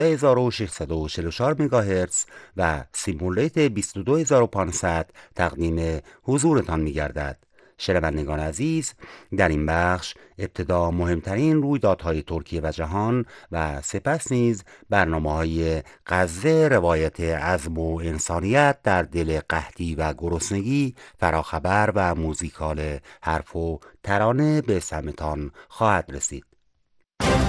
1644 مگاهرتز و سیمول ریت 22500 تقدیم حضورتان می گردد. شنوندگان عزیز، در این بخش ابتدا مهمترین رویدادهای ترکیه و جهان و سپس نیز برنامه‌های غزه روایت عزم و انسانیت در دل قحطی و گرسنگی فراخبر و موزیکال حرف و ترانه به سمتان خواهد رسید.